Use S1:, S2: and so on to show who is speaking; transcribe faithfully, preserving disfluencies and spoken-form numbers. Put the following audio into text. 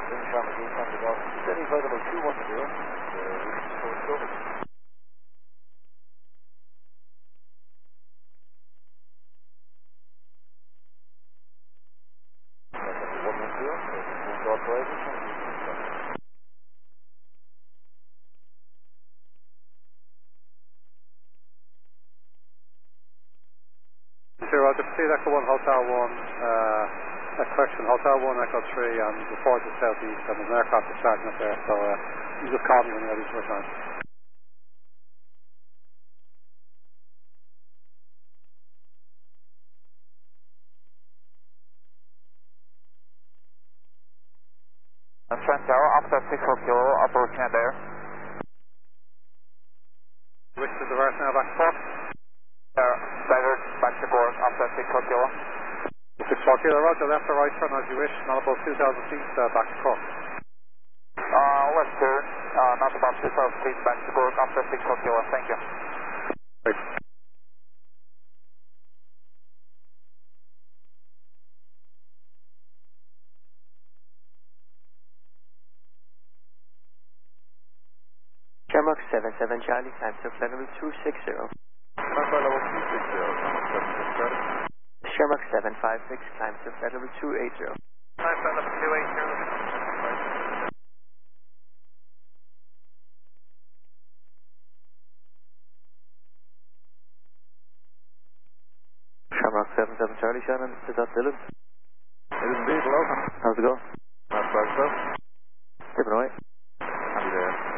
S1: afternoon, Sharma G, Tango Golf. Steady flight level two one zero. Uh, over. one one zero, uh, authorized.
S2: Zero, Roger, proceed Echo one, Hotel one, uh, a correction, Hotel one, Echo three, and report to southeast, and there's an aircraft is charging up there, so uh, you just call me when you're ready to return.
S1: Trent Tower, offset six four kilo, approaching at there.
S2: Wish to divert now, back to port.
S1: Uh, divert, back to course, offset six four kilo.
S2: six four kilo, Roger, left or right turn as you wish, not above two thousand feet, uh, back to course.
S1: Uh, left turn, uh, not about two thousand feet, back to course, offset six four kilo, thank you.
S2: Right.
S3: Shamrock seven seven Charlie, climb to flight level two six zero.
S1: Flight level two six zero,
S3: Shamrock seven five six, climb to flight level two eight zero.
S1: Climb flight level two eight zero.
S3: Shamrock seven seven Charlie, Shannon, is that Dylan?
S1: It is indeed, hello.
S3: How's it going?
S1: Not bad, sir.
S3: Tipping away.
S1: Happy day.